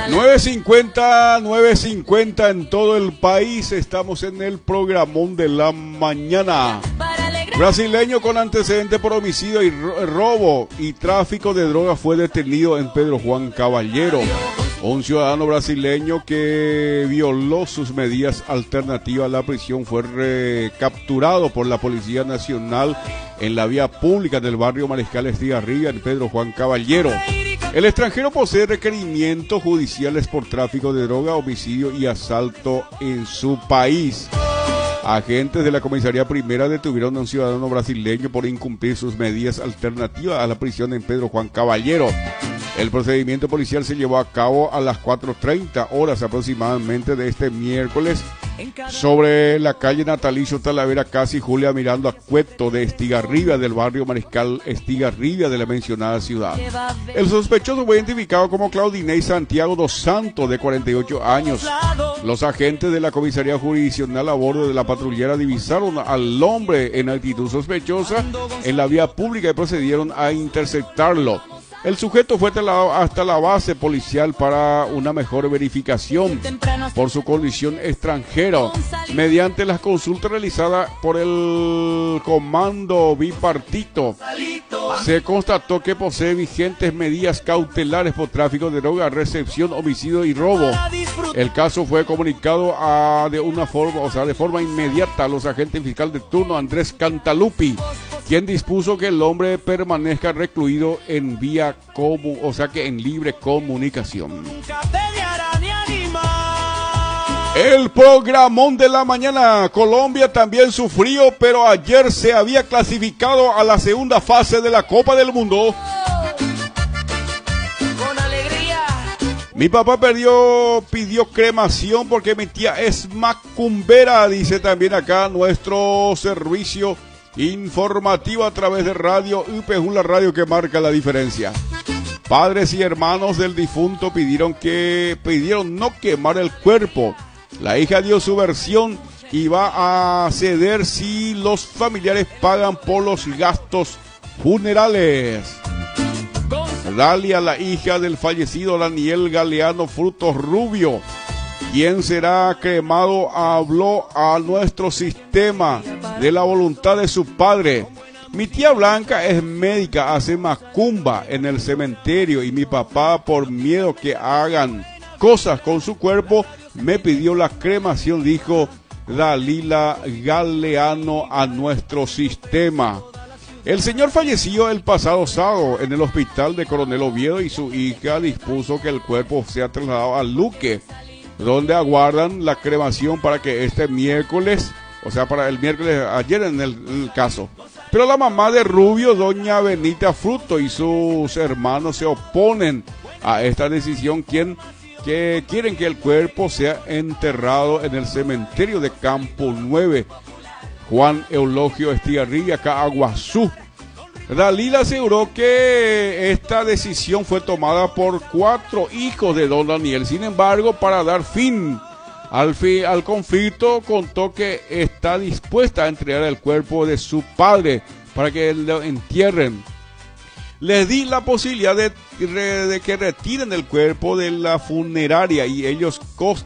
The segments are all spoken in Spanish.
9:50 en todo el país. Estamos en el programón de la mañana. Brasileño con antecedente por homicidio y robo y tráfico de drogas fue detenido en Pedro Juan Caballero. Un ciudadano brasileño que violó sus medidas alternativas a la prisión fue recapturado por la Policía Nacional en la vía pública del barrio Mariscal Estigarribia en Pedro Juan Caballero. El extranjero posee requerimientos judiciales por tráfico de droga, homicidio y asalto en su país. Agentes de la Comisaría Primera detuvieron a un ciudadano brasileño por incumplir sus medidas alternativas a la prisión en Pedro Juan Caballero. El procedimiento policial se llevó a cabo a las 4:30 horas aproximadamente de este miércoles sobre la calle Natalicio Talavera, casi Julia Mirando Acueto de Estigarribia, del barrio Mariscal Estigarribia de la mencionada ciudad. El sospechoso fue identificado como Claudinei Santiago dos Santos, de 48 años. Los agentes de la comisaría jurisdiccional a bordo de la patrullera divisaron al hombre en actitud sospechosa en la vía pública y procedieron a interceptarlo. El sujeto fue trasladado hasta la base policial para una mejor verificación por su condición extranjero. Mediante las consultas realizadas por el comando bipartito, se constató que posee vigentes medidas cautelares por tráfico de droga, recepción, homicidio y robo. El caso fue comunicado de forma inmediata a los agentes fiscales de turno Andrés Cantalupi, quien dispuso que el hombre permanezca recluido en vía en libre comunicación. El programón de la mañana. Colombia también sufrió, pero ayer se había clasificado a la segunda fase de la Copa del Mundo. Con alegría. Mi papá pidió cremación porque mi tía es macumbera, dice también acá nuestro servicio informativo a través de Radio UPJ, la radio que marca la diferencia. Padres y hermanos del difunto pidieron no quemar el cuerpo. La hija dio su versión y va a ceder si los familiares pagan por los gastos funerales. Dalia, la hija del fallecido Daniel Galeano Frutos Rubio, quien será cremado, habló a nuestro sistema de la voluntad de su padre. Mi tía Blanca es médica, hace macumba en el cementerio y mi papá, por miedo que hagan cosas con su cuerpo, me pidió la cremación, dijo Dalila Galeano a nuestro sistema. El señor falleció el pasado sábado en el hospital de Coronel Oviedo y su hija dispuso que el cuerpo sea trasladado a Luque, donde aguardan la cremación para que este miércoles, para el miércoles ayer en el caso. Pero la mamá de Rubio, doña Benita Fruto, y sus hermanos se oponen a esta decisión, que quieren que el cuerpo sea enterrado en el cementerio de Campo 9, Juan Eulogio Estigarribia, Caguazú. Dalila aseguró que esta decisión fue tomada por 4 hijos de don Daniel. Sin embargo, para dar fin al conflicto, contó que está dispuesta a entregar el cuerpo de su padre para que lo entierren. Les di la posibilidad de que retiren el cuerpo de la funeraria y ellos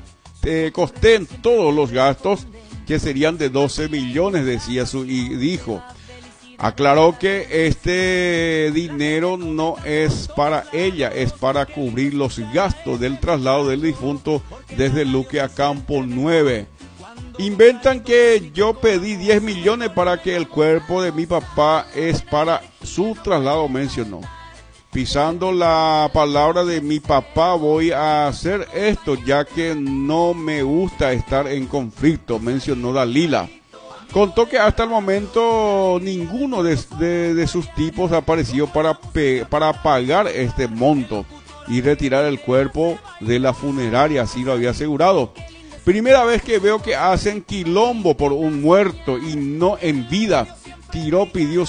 costeen todos los gastos, que serían de 12 millones, decía y dijo. Aclaró que este dinero no es para ella, es para cubrir los gastos del traslado del difunto desde Luque a Campo 9. Inventan que yo pedí 10 millones para que el cuerpo de mi papá es para su traslado, mencionó. Pisando la palabra de mi papá voy a hacer esto, ya que no me gusta estar en conflicto, mencionó Dalila. Contó que hasta el momento ninguno de sus tipos ha aparecido para pagar este monto y retirar el cuerpo de la funeraria, así lo había asegurado. Primera vez que veo que hacen quilombo por un muerto y no en vida. Pidió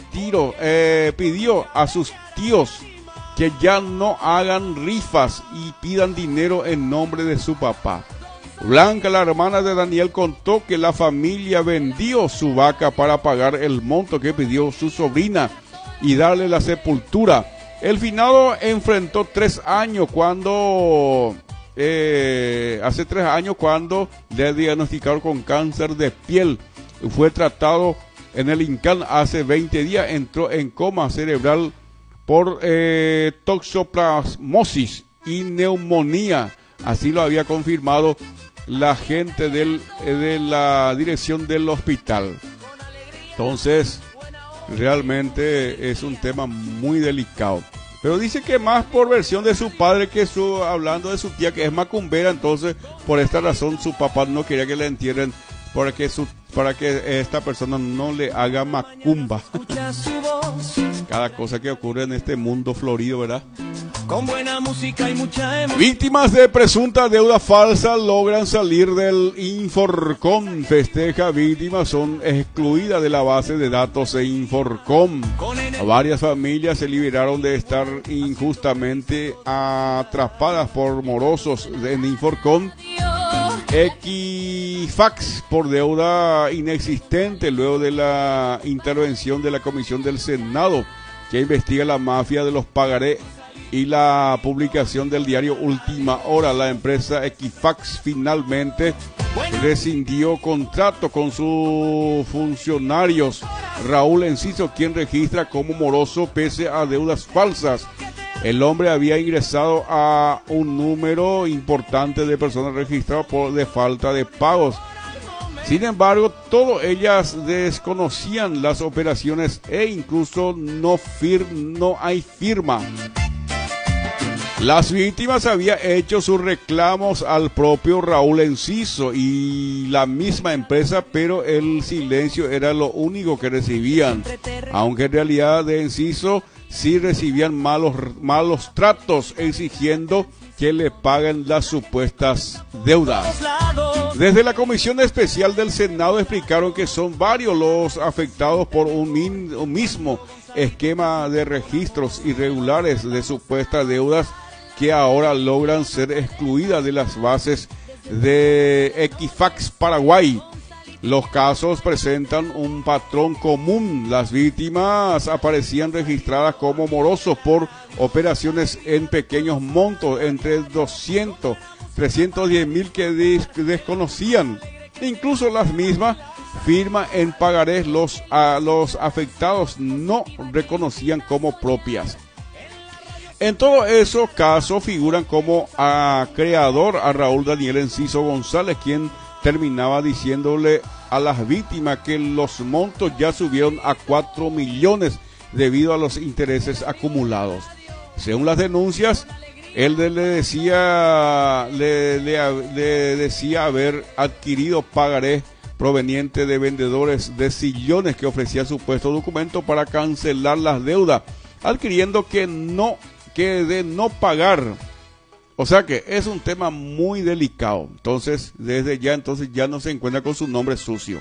a sus tíos que ya no hagan rifas y pidan dinero en nombre de su papá. Blanca, la hermana de Daniel, contó que la familia vendió su vaca para pagar el monto que pidió su sobrina y darle la sepultura. El finado enfrentó 3 años cuando... hace 3 años cuando le diagnosticaron con cáncer de piel. Fue tratado en el INCAN hace 20 días. Entró en coma cerebral por toxoplasmosis y neumonía. Así lo había confirmado la gente de la dirección del hospital. Entonces, realmente es un tema muy delicado. Pero dice que más por versión de su padre que hablando de su tía que es macumbera. Entonces, por esta razón su papá no quería que le entierren para que esta persona no le haga macumba. Cada cosa que ocurre en este mundo florido, ¿verdad? Con buena música y mucha emoción. Víctimas de presunta deuda falsa logran salir del Inforcom. Festeja víctimas son excluidas de la base de datos de Inforcom. Varias familias se liberaron de estar injustamente atrapadas por morosos en Inforcom. Equifax por deuda inexistente luego de la intervención de la Comisión del Senado que investiga la mafia de los pagarés y la publicación del diario Última Hora. La empresa Equifax finalmente rescindió contrato con sus funcionarios. Raúl Enciso, quien registra como moroso pese a deudas falsas. El hombre había ingresado a un número importante de personas registradas de falta de pagos. Sin embargo, todas ellas desconocían las operaciones e incluso no hay firma. Las víctimas habían hecho sus reclamos al propio Raúl Enciso y la misma empresa, pero el silencio era lo único que recibían. Aunque en realidad de Enciso sí recibían malos tratos, exigiendo que le paguen las supuestas deudas. Desde la Comisión Especial del Senado explicaron que son varios los afectados por un mismo esquema de registros irregulares de supuestas deudas que ahora logran ser excluidas de las bases de Equifax Paraguay. Los casos presentan un patrón común. Las víctimas aparecían registradas como morosos por operaciones en pequeños montos, entre 200, 310 mil que desconocían. Incluso las mismas firmas en pagarés los afectados no reconocían como propias. En todos esos casos figuran como creador a Raúl Daniel Enciso González, quien terminaba diciéndole a las víctimas que los montos ya subieron a 4 millones debido a los intereses acumulados. Según las denuncias, él le decía haber adquirido pagarés proveniente de vendedores de sillones que ofrecían supuesto documento para cancelar las deudas, adquiriendo que de no pagar. O sea que es un tema muy delicado. Entonces, desde ya no se encuentra con su nombre sucio.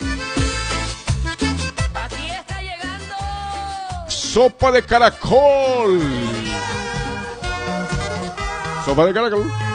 Aquí está llegando Sopa de caracol. Sopa de caracol.